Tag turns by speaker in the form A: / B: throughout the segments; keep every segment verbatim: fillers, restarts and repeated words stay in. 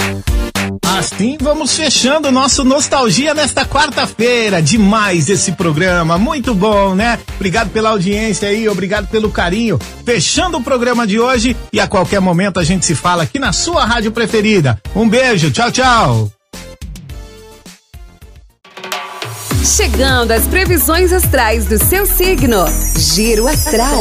A: Assim vamos fechando o nosso Nostalgia nesta quarta-feira. Demais esse programa, muito bom, né? Obrigado pela audiência aí, obrigado pelo carinho. Fechando o programa de hoje e a qualquer momento a gente se fala aqui na sua rádio preferida. Um beijo, tchau, tchau.
B: Chegando às previsões astrais do seu signo. Giro Astral.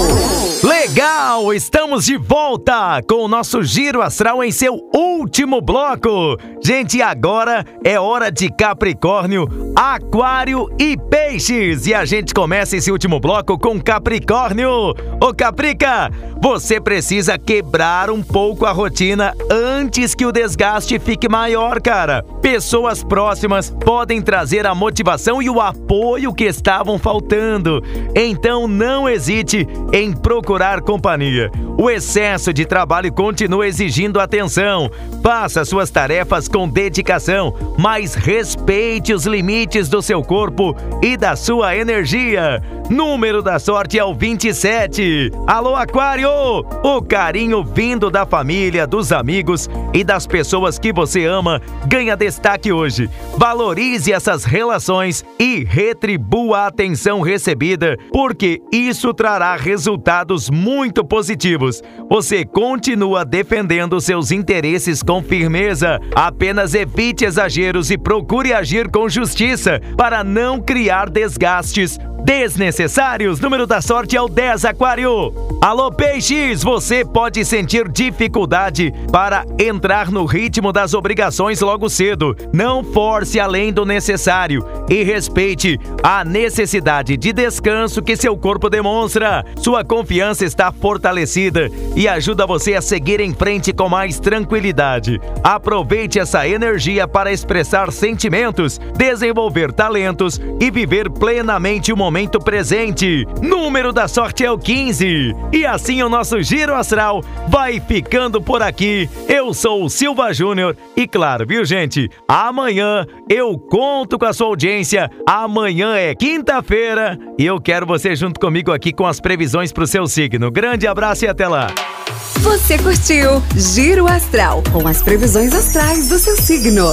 C: Legal! Estamos de volta com o nosso Giro Astral em seu último bloco. Gente, agora é hora de Capricórnio, Aquário e Peixes. E a gente começa esse último bloco com Capricórnio. Ô Caprica, você precisa quebrar um pouco a rotina antes que o desgaste fique maior, cara. Pessoas próximas podem trazer a motivação e o apoio que estavam faltando. Então não hesite em procurar companhia. O excesso de trabalho continua exigindo atenção. Faça suas tarefas com dedicação, mas respeite os limites do seu corpo e da sua energia. Número da sorte é o vinte e sete. Alô, Aquário! O carinho vindo da família, dos amigos e das pessoas que você ama ganha destaque hoje. Valorize essas relações e retribua a atenção recebida, porque isso trará resultados muito positivos. Você continua defendendo seus interesses com firmeza. Apenas evite exageros e procure agir com justiça para não criar desgastes desnecessários. Número da sorte é o dez, Aquário. Alô, Peixes, você pode sentir dificuldade para entrar no ritmo das obrigações logo cedo. Não force além do necessário e respeite a necessidade de descanso que seu corpo demonstra. Sua confiança está fortalecida e ajuda você a seguir em frente com mais tranquilidade. Aproveite essa energia para expressar sentimentos, desenvolver talentos e viver plenamente o momento momento presente. Número da sorte é o quinze. E assim o nosso Giro Astral vai ficando por aqui. Eu sou o Silva Júnior e claro, viu, gente? Amanhã eu conto com a sua audiência. Amanhã é quinta-feira e eu quero você junto comigo aqui com as previsões para o seu signo. Grande abraço e até lá.
B: Você curtiu Giro Astral com as previsões astrais do seu signo.